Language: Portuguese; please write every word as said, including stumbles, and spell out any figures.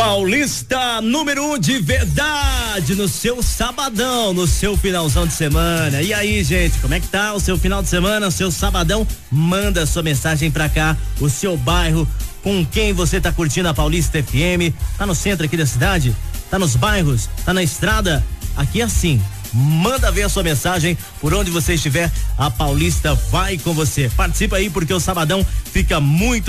Paulista número um de verdade no seu sabadão, no seu finalzão de semana. E aí, gente, como é que tá o seu final de semana, o seu sabadão? Manda sua mensagem pra cá, o seu bairro, com quem você tá curtindo a Paulista F M. Tá no centro aqui da cidade? Tá nos bairros? Tá na estrada? Aqui é assim. Manda ver a sua mensagem, por onde você estiver, a Paulista vai com você. Participa aí porque o sabadão fica muito